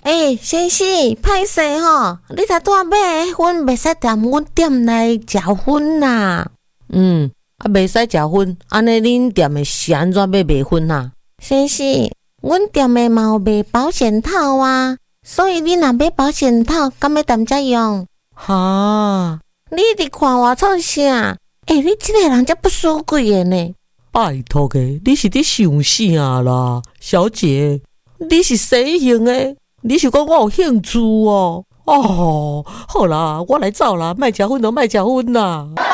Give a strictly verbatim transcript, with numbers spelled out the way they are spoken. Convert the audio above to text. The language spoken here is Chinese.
诶、欸，先生，歹势吼，你才带买的薰，袂使踮阮店内食薰啦。 嗯，啊，袂使食薰，安尼恁店的是安怎要卖薰啊？ 先生，阮店的嘛有卖保险套啊，所以你若买保险套，敢要踮遮用？ 哈， 你伫看我创啥？诶、欸，你这个人才不输贵的呢！ 拜托个，你是伫想啥啦，小姐？你是谁型的？你是讲我有兴趣哦？哦，好啦，我来走啦，卖食薰就卖食薰啦。